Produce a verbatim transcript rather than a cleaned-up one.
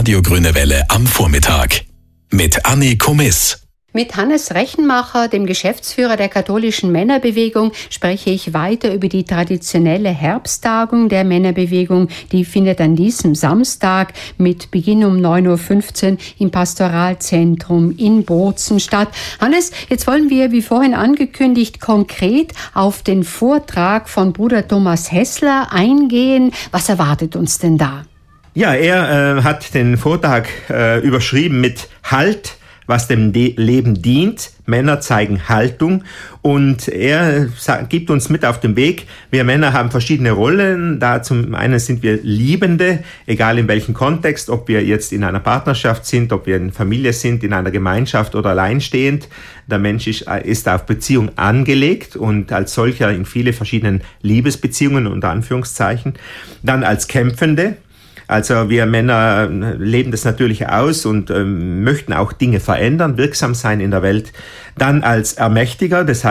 Radio Grüne Welle am Vormittag. Mit Anni Komiss. Mit Hannes Rechenmacher, dem Geschäftsführer der katholischen Männerbewegung, spreche ich weiter über die traditionelle Herbsttagung der Männerbewegung. Die findet an diesem Samstag mit Beginn um neun Uhr fünfzehn im Pastoralzentrum in Bozen statt. Hannes, jetzt wollen wir, wie vorhin angekündigt, konkret auf den Vortrag von Bruder Thomas Hessler eingehen. Was erwartet uns denn da? Ja, er äh, hat den Vortrag äh, überschrieben mit Halt, was dem De- Leben dient. Männer zeigen Haltung, und er sagt, gibt uns mit auf den Weg. Wir Männer haben verschiedene Rollen. Da zum einen sind wir Liebende, egal in welchem Kontext, ob wir jetzt in einer Partnerschaft sind, ob wir in Familie sind, in einer Gemeinschaft oder alleinstehend. Der Mensch ist, ist auf Beziehung angelegt und als solcher in viele verschiedene Liebesbeziehungen unter Anführungszeichen. Dann als Kämpfende. Also wir Männer leben das natürlich aus und ähm, möchten auch Dinge verändern, wirksam sein in der Welt. Dann als Ermächtiger, das heißt,